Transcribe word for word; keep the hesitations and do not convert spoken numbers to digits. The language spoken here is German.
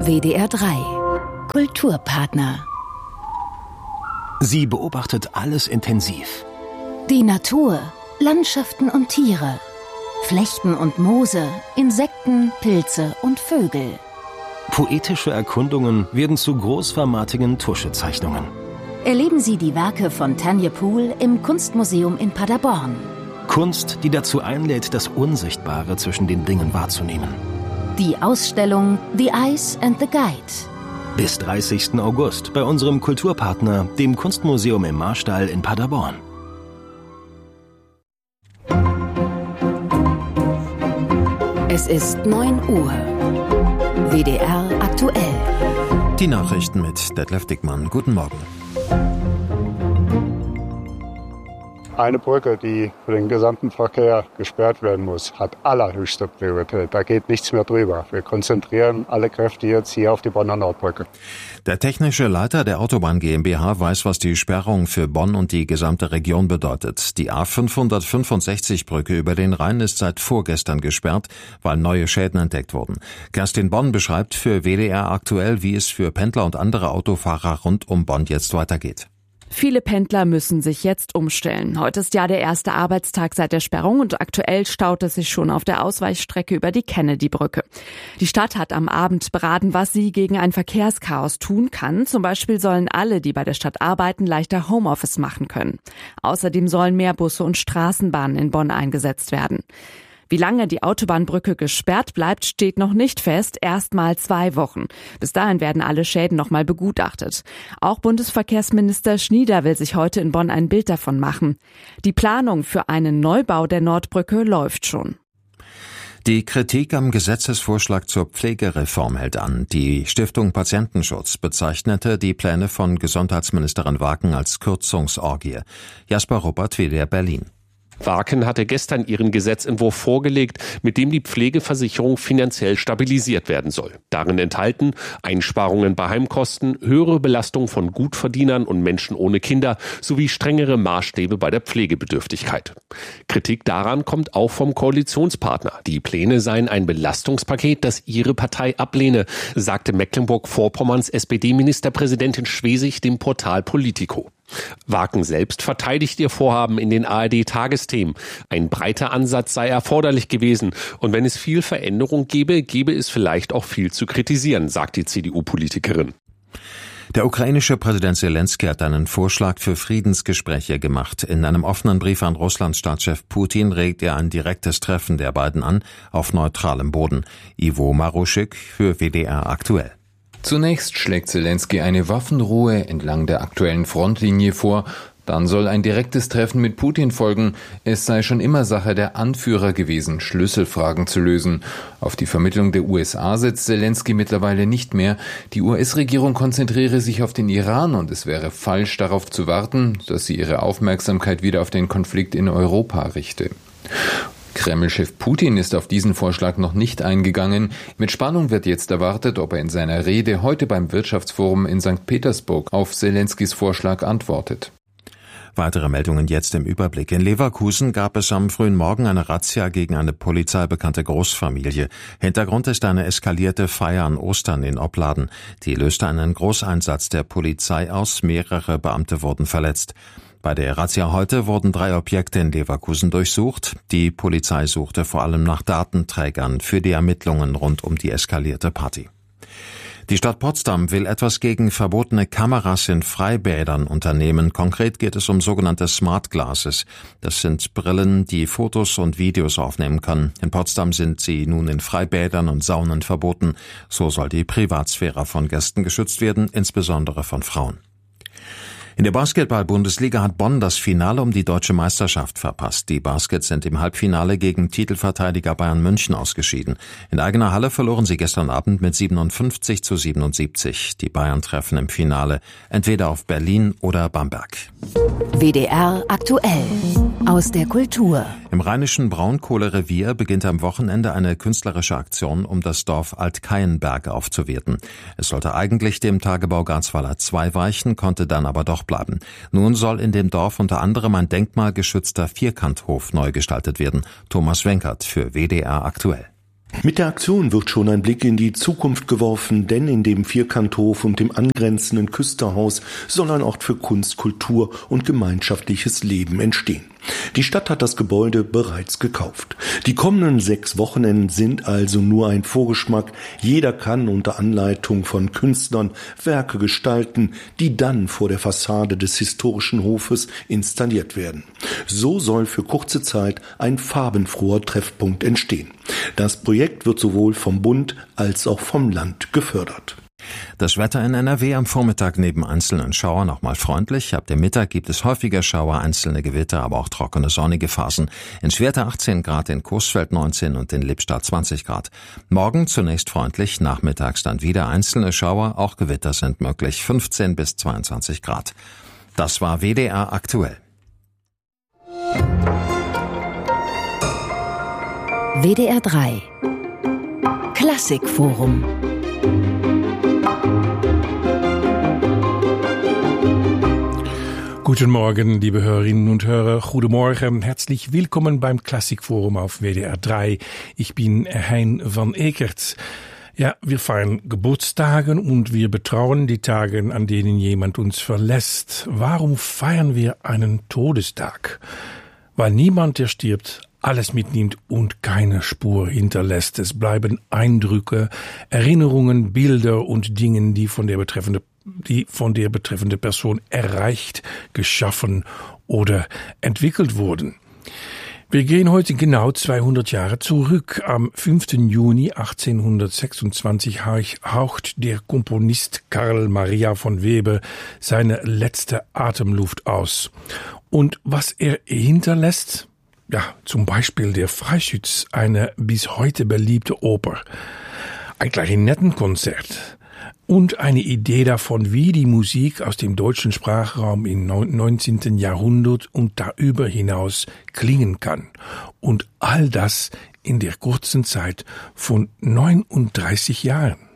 W D R drei Kulturpartner. Sie beobachtet alles intensiv. Die Natur, Landschaften und Tiere, Flechten und Moose, Insekten, Pilze und Vögel. Poetische Erkundungen werden zu großformatigen Tuschezeichnungen. Erleben Sie die Werke von Tanja Pool im Kunstmuseum in Paderborn. Kunst, die dazu einlädt, das Unsichtbare zwischen den Dingen wahrzunehmen. Die Ausstellung The Eyes and the Guide. Bis dreißigsten August bei unserem Kulturpartner, dem Kunstmuseum im Marstall in Paderborn. Es ist neun Uhr. W D R aktuell. Die Nachrichten mit Detlef Dickmann. Guten Morgen. Eine Brücke, die für den gesamten Verkehr gesperrt werden muss, hat allerhöchste Priorität. Da geht nichts mehr drüber. Wir konzentrieren alle Kräfte jetzt hier auf die Bonner Nordbrücke. Der technische Leiter der Autobahn GmbH weiß, was die Sperrung für Bonn und die gesamte Region bedeutet. Die A fünfhundertfünfundsechzig Brücke über den Rhein ist seit vorgestern gesperrt, weil neue Schäden entdeckt wurden. Kerstin Bonn beschreibt für W D R aktuell, wie es für Pendler und andere Autofahrer rund um Bonn jetzt weitergeht. Viele Pendler müssen sich jetzt umstellen. Heute ist ja der erste Arbeitstag seit der Sperrung und aktuell staut es sich schon auf der Ausweichstrecke über die Kennedy-Brücke. Die Stadt hat am Abend beraten, was sie gegen ein Verkehrschaos tun kann. Zum Beispiel sollen alle, die bei der Stadt arbeiten, leichter Homeoffice machen können. Außerdem sollen mehr Busse und Straßenbahnen in Bonn eingesetzt werden. Wie lange die Autobahnbrücke gesperrt bleibt, steht noch nicht fest, erst mal zwei Wochen. Bis dahin werden alle Schäden noch mal begutachtet. Auch Bundesverkehrsminister Schnieder will sich heute in Bonn ein Bild davon machen. Die Planung für einen Neubau der Nordbrücke läuft schon. Die Kritik am Gesetzesvorschlag zur Pflegereform hält an. Die Stiftung Patientenschutz bezeichnete die Pläne von Gesundheitsministerin Waken als Kürzungsorgie. Jasper Ruppert, W D R Berlin. Waken hatte gestern ihren Gesetzentwurf vorgelegt, mit dem die Pflegeversicherung finanziell stabilisiert werden soll. Darin enthalten Einsparungen bei Heimkosten, höhere Belastung von Gutverdienern und Menschen ohne Kinder sowie strengere Maßstäbe bei der Pflegebedürftigkeit. Kritik daran kommt auch vom Koalitionspartner. Die Pläne seien ein Belastungspaket, das ihre Partei ablehne, sagte Mecklenburg-Vorpommerns S P D-Ministerpräsidentin Schwesig dem Portal Politico. Waken selbst verteidigt ihr Vorhaben in den A R D-Tagesthemen. Ein breiter Ansatz sei erforderlich gewesen. Und wenn es viel Veränderung gäbe, gäbe es vielleicht auch viel zu kritisieren, sagt die C D U-Politikerin. Der ukrainische Präsident Selenskyj hat einen Vorschlag für Friedensgespräche gemacht. In einem offenen Brief an Russlands Staatschef Putin regt er ein direktes Treffen der beiden an, auf neutralem Boden. Ivo Maruschik für W D R aktuell. Zunächst schlägt Selenskyj eine Waffenruhe entlang der aktuellen Frontlinie vor. Dann soll ein direktes Treffen mit Putin folgen. Es sei schon immer Sache der Anführer gewesen, Schlüsselfragen zu lösen. Auf die Vermittlung der U S A setzt Selenskyj mittlerweile nicht mehr. Die U S-Regierung konzentriere sich auf den Iran und es wäre falsch, darauf zu warten, dass sie ihre Aufmerksamkeit wieder auf den Konflikt in Europa richte. Kreml-Chef Putin ist auf diesen Vorschlag noch nicht eingegangen. Mit Spannung wird jetzt erwartet, ob er in seiner Rede heute beim Wirtschaftsforum in Sankt Petersburg auf Selenskys Vorschlag antwortet. Weitere Meldungen jetzt im Überblick. In Leverkusen gab es am frühen Morgen eine Razzia gegen eine polizeibekannte Großfamilie. Hintergrund ist eine eskalierte Feier an Ostern in Opladen. Die löste einen Großeinsatz der Polizei aus. Mehrere Beamte wurden verletzt. Bei der Razzia heute wurden drei Objekte in Leverkusen durchsucht. Die Polizei suchte vor allem nach Datenträgern für die Ermittlungen rund um die eskalierte Party. Die Stadt Potsdam will etwas gegen verbotene Kameras in Freibädern unternehmen. Konkret geht es um sogenannte Smart Glasses. Das sind Brillen, die Fotos und Videos aufnehmen können. In Potsdam sind sie nun in Freibädern und Saunen verboten. So soll die Privatsphäre von Gästen geschützt werden, insbesondere von Frauen. In der Basketball-Bundesliga hat Bonn das Finale um die deutsche Meisterschaft verpasst. Die Baskets sind im Halbfinale gegen Titelverteidiger Bayern München ausgeschieden. In eigener Halle verloren sie gestern Abend mit siebenundfünfzig zu siebenundsiebzig. Die Bayern treffen im Finale entweder auf Berlin oder Bamberg. W D R aktuell aus der Kultur. Im rheinischen Braunkohlerevier beginnt am Wochenende eine künstlerische Aktion, um das Dorf Altkeienberg aufzuwerten. Es sollte eigentlich dem Tagebau Garzweiler zwei weichen, konnte dann aber doch bleiben. Nun soll in dem Dorf unter anderem ein denkmalgeschützter Vierkanthof neu gestaltet werden. Thomas Wenkert für W D R aktuell. Mit der Aktion wird schon ein Blick in die Zukunft geworfen, denn in dem Vierkanthof und dem angrenzenden Küsterhaus soll ein Ort für Kunst, Kultur und gemeinschaftliches Leben entstehen. Die Stadt hat das Gebäude bereits gekauft. Die kommenden sechs Wochenenden sind also nur ein Vorgeschmack. Jeder kann unter Anleitung von Künstlern Werke gestalten, die dann vor der Fassade des historischen Hofes installiert werden. So soll für kurze Zeit ein farbenfroher Treffpunkt entstehen. Das Projekt wird sowohl vom Bund als auch vom Land gefördert. Das Wetter in N R W am Vormittag neben einzelnen Schauern noch mal freundlich. Ab dem Mittag gibt es häufiger Schauer, einzelne Gewitter, aber auch trockene, sonnige Phasen. In Schwerte achtzehn Grad, in Coesfeld neunzehn und in Lippstadt zwanzig Grad. Morgen zunächst freundlich, nachmittags dann wieder einzelne Schauer, auch Gewitter sind möglich, fünfzehn bis zweiundzwanzig Grad. Das war W D R aktuell. W D R drei Klassikforum. Guten Morgen, liebe Hörerinnen und Hörer. Goedemorgen. Herzlich willkommen beim Klassikforum auf W D R drei. Ich bin Hein van Ekert. Ja, wir feiern Geburtstagen und wir betrauern die Tage, an denen jemand uns verlässt. Warum feiern wir einen Todestag? Weil niemand, der stirbt, alles mitnimmt und keine Spur hinterlässt. Es bleiben Eindrücke, Erinnerungen, Bilder und Dinge, die von der betreffenden die von der betreffenden Person erreicht, geschaffen oder entwickelt wurden. Wir gehen heute genau zweihundert Jahre zurück. Am fünften Juni achtzehnhundertsechsundzwanzig haucht der Komponist Karl Maria von Weber seine letzte Atemluft aus. Und was er hinterlässt? Ja, zum Beispiel der Freischütz, eine bis heute beliebte Oper, ein Klarinettenkonzert und eine Idee davon, wie die Musik aus dem deutschen Sprachraum im neunzehnten Jahrhundert und darüber hinaus klingen kann. Und all das in der kurzen Zeit von neununddreißig Jahren.